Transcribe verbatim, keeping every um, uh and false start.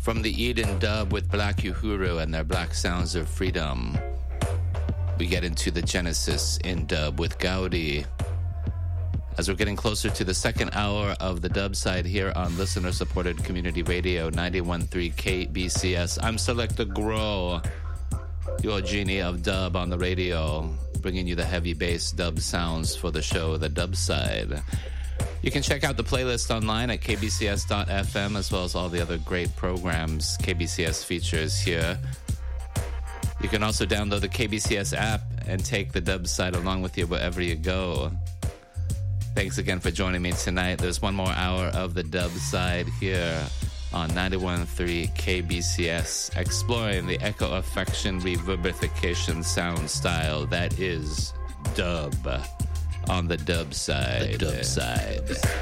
From the Eden Dub with Black Uhuru and their Black Sounds of Freedom, we get into the Genesis in dub with Gaudi. As we're getting closer to the second hour of the dub side here on listener-supported community radio ninety-one point three K B C S, I'm Selector Grow, your genie of dub on the radio, bringing you the heavy bass dub sounds for the show, the dub side. You can check out the playlist online at k b c s dot f m, as well as all the other great programs K B C S features here. You can also download the K B C S app and take the dub side along with you wherever you go. Thanks again for joining me tonight. There's one more hour of the dub side here on ninety-one point three K B C S, exploring the echo affection reverberification sound style that is dub on the dub side. The dub side.